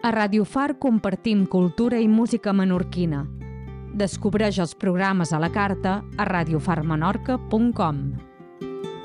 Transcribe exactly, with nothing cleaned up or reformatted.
A Ràdio Far compartim cultura i música menorquina. Descobreix els programes a la carta a radiofarmenorca punt com.